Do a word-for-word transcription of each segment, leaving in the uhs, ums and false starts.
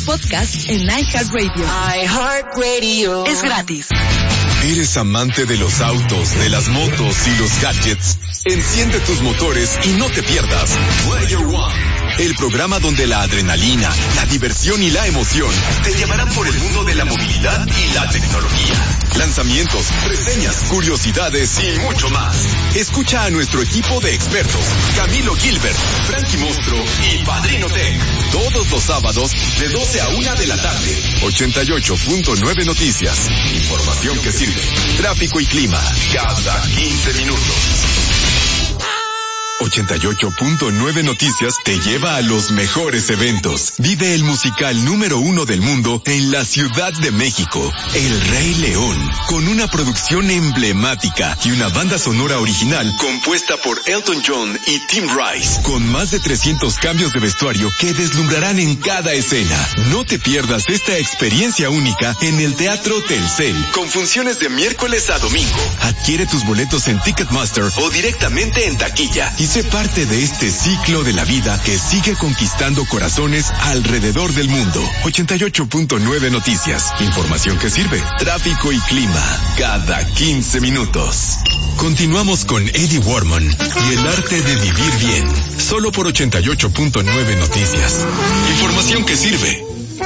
podcast en iHeartRadio. iHeartRadio. Es gratis. ¿Eres amante de los autos, de las motos y los gadgets? Enciende tus motores y no te pierdas Player One, el programa donde la adrenalina, la diversión y la emoción te llevarán por el mundo de la movilidad y la tecnología. Lanzamientos, reseñas, curiosidades y mucho más. Escucha a nuestro equipo de expertos, Camilo Gilbert, Frankie Monstruo y Padrino Tech, todos los sábados de doce a una de la tarde. ochenta y ocho punto nueve Noticias. Información que sirve. Tráfico y clima cada quince minutos. ochenta y ocho punto nueve Noticias te lleva a los mejores eventos. Vive el musical número uno del mundo en la Ciudad de México, El Rey León, con una producción emblemática y una banda sonora original compuesta por Elton John y Tim Rice, con más de trescientos cambios de vestuario que deslumbrarán en cada escena. No te pierdas esta experiencia única en el Teatro Telcel, con funciones de miércoles a domingo. Adquiere tus boletos en Ticketmaster o directamente en taquilla y sé parte de este ciclo de la vida que sigue conquistando corazones alrededor del mundo. ochenta y ocho punto nueve Noticias. Información que sirve. Tráfico y clima cada quince minutos. Continuamos con Eddie Warman y el arte de vivir bien. Solo por ochenta y ocho punto nueve Noticias. Información que sirve.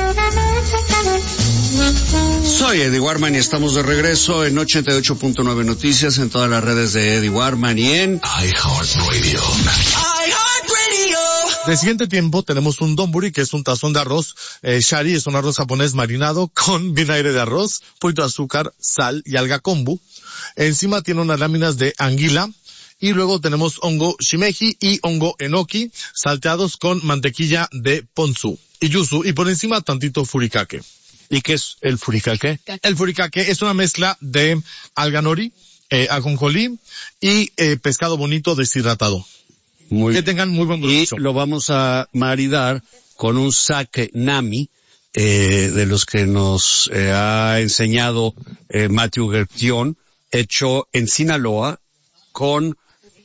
Soy Eddie Warman y estamos de regreso en ochenta y ocho punto nueve Noticias, en todas las redes de Eddie Warman y en iHeartRadio. iHeartRadio. De siguiente tiempo tenemos un donburi, que es un tazón de arroz. Eh, shari es un arroz japonés marinado con vinagre de arroz, poquito de azúcar, sal y alga kombu. Encima tiene unas láminas de anguila. Y luego tenemos hongo shimeji y hongo enoki, salteados con mantequilla de ponzu y yuzu. Y por encima tantito furikake. ¿Y qué es el furikake? El furikake es una mezcla de alga nori, eh, ajonjolí y eh, pescado bonito deshidratado. Muy que tengan muy buen provecho. Y lo vamos a maridar con un sake nami, eh, de los que nos eh, ha enseñado eh, Matthew Gertion, hecho en Sinaloa con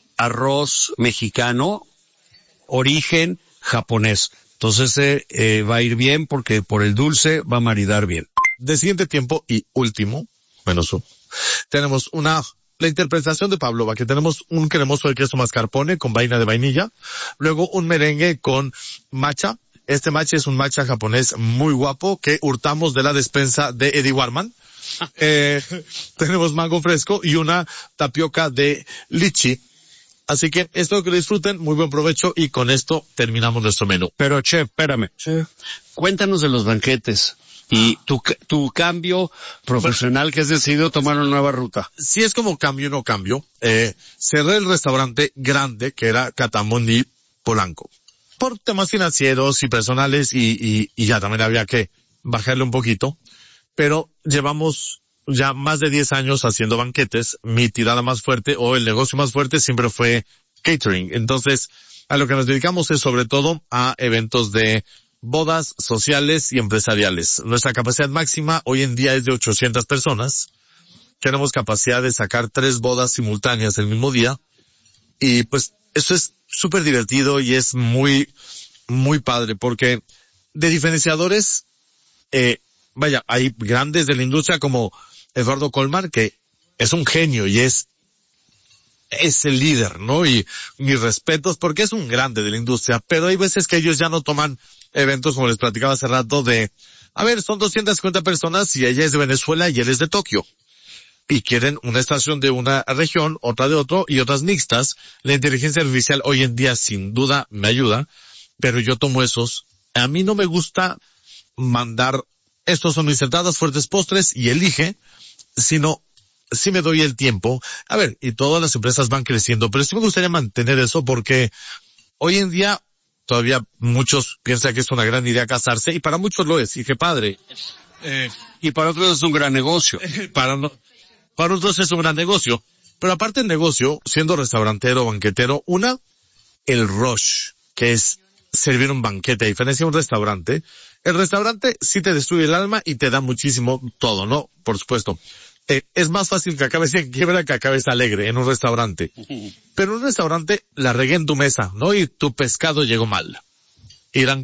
arroz mexicano, origen japonés. Entonces eh, eh, va a ir bien porque por el dulce va a maridar bien. De siguiente tiempo y último, menos uno, tenemos una, la interpretación de pavlova, que tenemos un cremoso de queso mascarpone con vaina de vainilla, luego un merengue con matcha. Este matcha es un matcha japonés muy guapo que hurtamos de la despensa de Eddie Warman. Eh, tenemos mango fresco y una tapioca de lichi. Así que espero que lo disfruten, muy buen provecho y con esto terminamos nuestro menú. Pero chef, espérame. Chef, cuéntanos de los banquetes y tu, tu cambio profesional, bueno, que has decidido tomar una nueva ruta. Si es como cambio no cambio, eh, cerré el restaurante grande que era Catamundi Polanco. Por temas financieros y personales y, y, y ya también había que bajarle un poquito. Pero llevamos ya más de diez años haciendo banquetes. Mi tirada más fuerte o el negocio más fuerte siempre fue catering. Entonces, a lo que nos dedicamos es sobre todo a eventos de bodas sociales y empresariales. Nuestra capacidad máxima hoy en día es de ochocientas personas. Tenemos capacidad de sacar tres bodas simultáneas el mismo día. Y pues eso es súper divertido y es muy, muy padre porque de diferenciadores, eh, vaya, hay grandes de la industria como Eduardo Colmar, que es un genio y es, es el líder, ¿no? Y mis respetos porque es un grande de la industria, pero hay veces que ellos ya no toman eventos como les platicaba hace rato de, a ver, son doscientas cincuenta personas y ella es de Venezuela y él es de Tokio. Y quieren una estación de una región, otra de otro y otras mixtas. La inteligencia artificial hoy en día sin duda me ayuda, pero yo tomo esos. A mí no me gusta mandar, estos son mis entradas, fuertes, postres y elige, sino sí me doy el tiempo. A ver, y todas las empresas van creciendo, pero sí me gustaría mantener eso porque hoy en día todavía muchos piensan que es una gran idea casarse y para muchos lo es, y qué padre. Eh, y para otros es un gran negocio. para no, para otros es un gran negocio. Pero aparte del negocio, siendo restaurantero, banquetero, una, el rush, que es servir un banquete, a diferencia de un restaurante. El restaurante sí te destruye el alma y te da muchísimo todo, ¿no? Por supuesto. Eh, es más fácil que acabes en quiebra que acabes alegre en un restaurante. Pero en un restaurante la regué en tu mesa, ¿no? Y tu pescado llegó mal. Irán